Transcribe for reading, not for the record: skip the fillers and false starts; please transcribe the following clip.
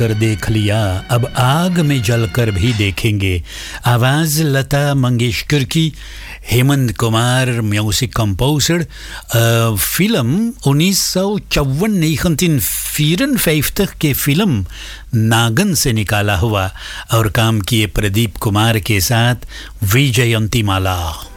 कर देख लिया, अब आग में जलकर भी देखेंगे। आवाज़ लता मंगेशकर की, Hemant Kumar music composer. Film 1954 के फिल्म नागन से निकाला हुआ और काम किए प्रदीप कुमार के साथ विजयंती माला।